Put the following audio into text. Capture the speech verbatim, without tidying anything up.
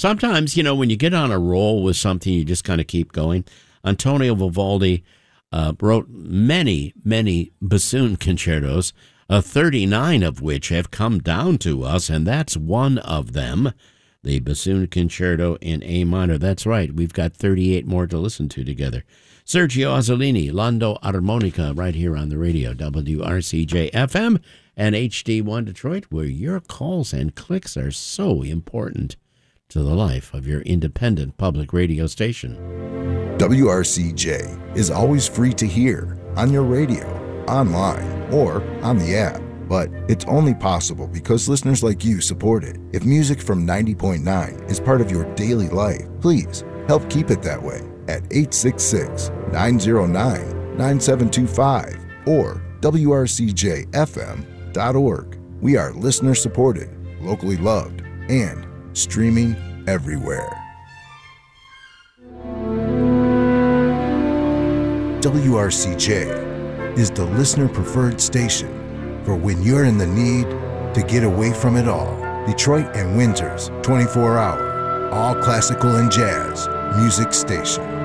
Sometimes, you know, when you get on a roll with something, you just kind of keep going. Antonio Vivaldi uh, wrote many, many bassoon concertos, uh, thirty-nine of which have come down to us, and that's one of them, the Bassoon Concerto in A minor. That's right, we've got thirty-eight more to listen to together. Sergio Azzolini, Lando Armonica, right here on the radio, W R C J F M and H D one Detroit, where your calls and clicks are so important to the life of your independent public radio station. W R C J is always free to hear on your radio, online, or on the app. But it's only possible because listeners like you support it. If music from ninety point nine is part of your daily life, please help keep it that way at eight six six, nine zero nine, nine seven two five or W R C J F M dot org. We are listener supported, locally loved, and streaming everywhere. W R C J is the listener preferred station for when you're in the need to get away from it all. Detroit and Windsor's twenty-four hour, all classical and jazz music station.